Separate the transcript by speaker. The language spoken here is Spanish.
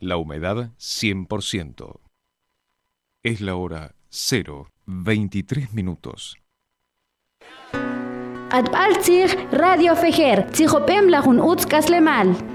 Speaker 1: La humedad 100%. Es la hora 0:23.
Speaker 2: Atbaltzig Radio Fejer, Tzijopem Lajun Utzkaslemal.